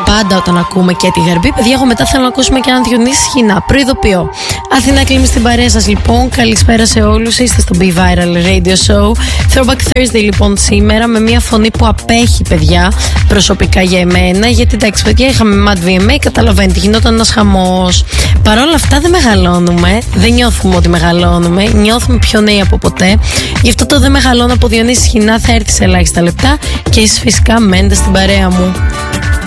πάντα όταν ακούμε και τη Γαρμπή. Παιδιά, εγώ μετά θέλω να ακούσουμε και έναν Διονύση Σχοινά. Προειδοποιώ. Αθηνά Κλίμη στην παρέα σας λοιπόν. Καλησπέρα σε όλους. Είστε στο Be Viral Radio Show. Throwback Thursday λοιπόν σήμερα με μια φωνή που απέχει, παιδιά, προσωπικά για εμένα. Γιατί εντάξει, παιδιά, είχαμε Mad VMA, καταλαβαίνετε, γινόταν ένας χαμός. Παρ' όλα αυτά δεν μεγαλώνουμε. Δεν νιώθουμε ότι μεγαλώνουμε. Νιώθουμε πιο νέοι από ποτέ. Γι' αυτό το δεν μεγαλώνω από Διονύση Σχοινά θα έρθει σε ελάχιστα λεπτά. Και εσείς φυσικά μένετε στην παρέα μου.